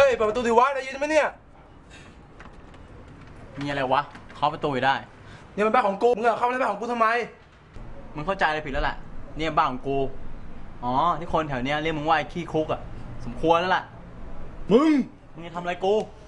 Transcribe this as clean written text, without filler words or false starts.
ฮ้ยเปิดประตูดิวะได้ยินไหมเนี่ยมีอะไรวะเคาะประตูได้เนี่ยมันบ้านของกูมึงอะเข้ามาในบ้านของกูทำไมมึงเข้าใจอะไรผิดแล้วแหละเนี่ยบ้านของกูอ๋อที่คนแถวเนี้ยเรียกมึงว่าไอ้ขี้คุกอะสมควรแล้วล่ะมึงจะทำอะไรกู